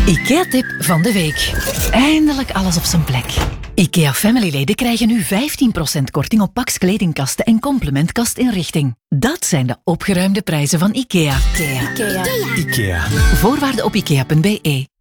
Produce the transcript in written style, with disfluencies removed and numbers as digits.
IKEA-tip van de week. Eindelijk alles op zijn plek. IKEA Family-leden krijgen nu 15% korting op Pax kledingkasten en complementkastinrichting. Dat zijn de opgeruimde prijzen van IKEA. IKEA. IKEA. Voorwaarden op ikea.be.